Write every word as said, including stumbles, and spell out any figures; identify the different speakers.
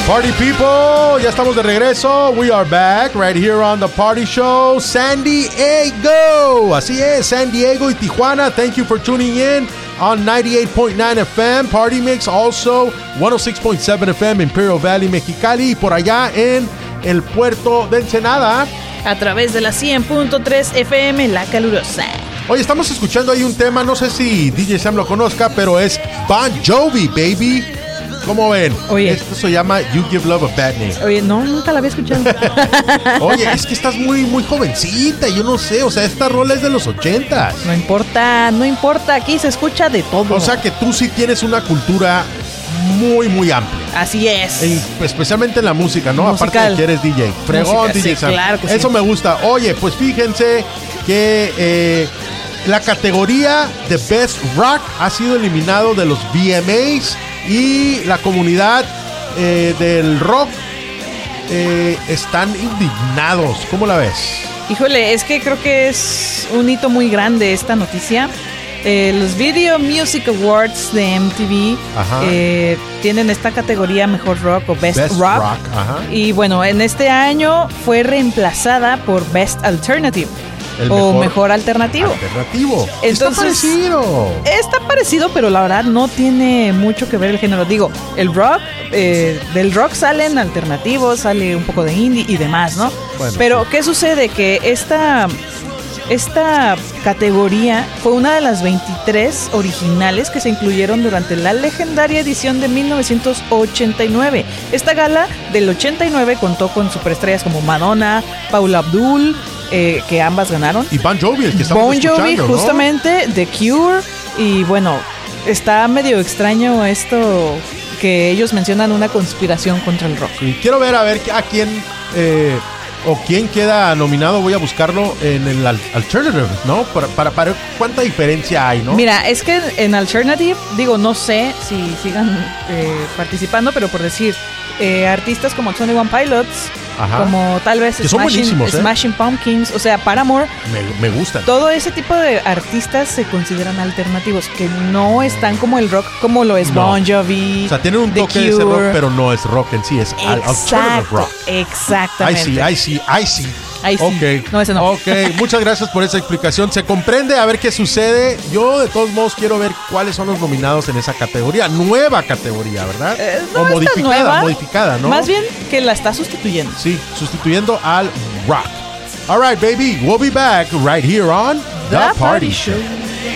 Speaker 1: Party people, ya estamos de regreso. We are back right here on the Party Show, San Diego. Así es, San Diego y Tijuana. Thank you for tuning in on ninety-eight point nine F M Party Mix, also one oh six point seven F M Imperial Valley, Mexicali, y por allá en el puerto de Ensenada
Speaker 2: a través de la cien punto tres F M La Calurosa.
Speaker 1: Oye, estamos escuchando ahí un tema, no sé si D J Sam lo conozca, pero es Bon Jovi, baby. ¿Cómo ven?
Speaker 2: Oye.
Speaker 1: Esto se llama You Give Love a Bad Name.
Speaker 2: Oye, no, nunca la había escuchado.
Speaker 1: Oye, es que estás muy, muy jovencita, yo no sé, o sea, esta rola es de los ochentas.
Speaker 2: No importa, no importa, aquí se escucha de todo.
Speaker 1: O sea que tú sí tienes una cultura muy, muy amplia.
Speaker 2: Así es.
Speaker 1: En, especialmente en la música, ¿no?
Speaker 2: Musical.
Speaker 1: Aparte de que eres D J. Fregón,
Speaker 2: Música,
Speaker 1: D J
Speaker 2: sí,
Speaker 1: Sam.
Speaker 2: claro que
Speaker 1: Eso
Speaker 2: sí.
Speaker 1: me gusta. Oye, pues fíjense que eh, la categoría de Best Rock ha sido eliminado de los V M As y la comunidad eh, del rock eh, están indignados. ¿Cómo la ves?
Speaker 2: Híjole, es que creo que es un hito muy grande esta noticia. Eh, los Video Music Awards de M T V eh, tienen esta categoría Mejor Rock o Best,
Speaker 1: Best
Speaker 2: Rock.
Speaker 1: Rock, ajá.
Speaker 2: Y bueno, en este año fue reemplazada por Best Alternative.
Speaker 1: El
Speaker 2: o
Speaker 1: mejor
Speaker 2: mejor alternativo.
Speaker 1: Alternativo.
Speaker 2: Entonces,
Speaker 1: está parecido.
Speaker 2: Está parecido, pero la verdad no tiene mucho que ver el género. Digo, el rock, eh, del rock salen alternativos, sale un poco de indie y demás, ¿no?
Speaker 1: Bueno,
Speaker 2: pero,
Speaker 1: sí.
Speaker 2: ¿qué sucede? Que esta, esta categoría fue una de las veintitrés originales que se incluyeron durante la legendaria edición de mil novecientos ochenta y nueve. Esta gala del ochenta y nueve contó con superestrellas como Madonna, Paula Abdul, Eh, que ambas ganaron.
Speaker 1: Y Bon Jovi, el que estamos
Speaker 2: Bon Jovi,
Speaker 1: escuchando, ¿no?
Speaker 2: justamente, The Cure. Y bueno, está medio extraño esto que ellos mencionan una conspiración contra el rock.
Speaker 1: Sí, quiero ver a ver a quién eh, o quién queda nominado. Voy a buscarlo en el al- Alternative, ¿no? Para, para, para cuánta diferencia hay, ¿no?
Speaker 2: Mira, es que en Alternative, digo, no sé si sigan eh, participando, pero por decir, eh, artistas como twenty one Pilots,
Speaker 1: Ajá.
Speaker 2: como tal vez
Speaker 1: Que son
Speaker 2: Smashing,
Speaker 1: buenísimos, ¿eh?
Speaker 2: Smashing Pumpkins, o sea, Paramore,
Speaker 1: Me, me gustan.
Speaker 2: todo ese tipo de artistas se consideran alternativos, que no están como el rock, como lo es
Speaker 1: No.
Speaker 2: Bon Jovi.
Speaker 1: O sea, tienen un
Speaker 2: The
Speaker 1: toque de ese
Speaker 2: Cure.
Speaker 1: rock, pero no es rock en sí, es al- alternative
Speaker 2: Exacto,
Speaker 1: rock. I
Speaker 2: exactamente.
Speaker 1: see, I see, I see.
Speaker 2: Ahí sí.
Speaker 1: Ok,
Speaker 2: No, ese no.
Speaker 1: ok, muchas gracias por esa explicación. Se comprende, a ver qué sucede. Yo, de todos modos, quiero ver cuáles son los nominados en esa categoría. Nueva categoría, ¿verdad?
Speaker 2: Eh, no
Speaker 1: o
Speaker 2: está
Speaker 1: modificada,
Speaker 2: nueva.
Speaker 1: modificada, ¿no?
Speaker 2: Más bien que la está sustituyendo.
Speaker 1: Sí, sustituyendo al rock. All right, baby, we'll be back right here on
Speaker 2: The Party Show.